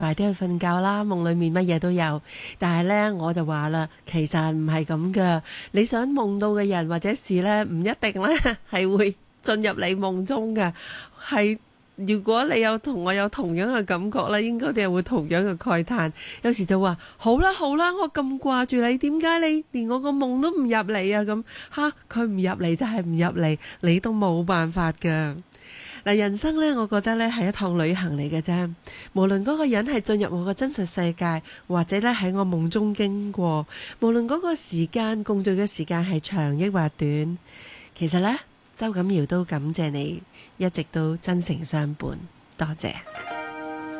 快啲去瞓覺啦，夢裡面乜嘢都有。但係呢，我就話啦，其實唔係咁噶。你想夢到嘅人或者事呢，唔一定呢係會進入你夢中嘅。係如果你同我有同樣嘅感覺呢，應該你又會同樣嘅慨嘆。有時就話好啦好啦，我咁掛住你，點解你連我個夢都唔入嚟啊？咁吓，佢唔入嚟就係唔入嚟，你都冇辦法噶。嗱，人生呢，我覺得呢係一趟旅行嚟嘅啫。無論嗰個人係進入我個真實世界，或者呢喺我夢中經過，無論嗰個時間共聚嘅時間係長抑或短，其實呢，周錦堯都感謝你一直都真誠相伴，多謝。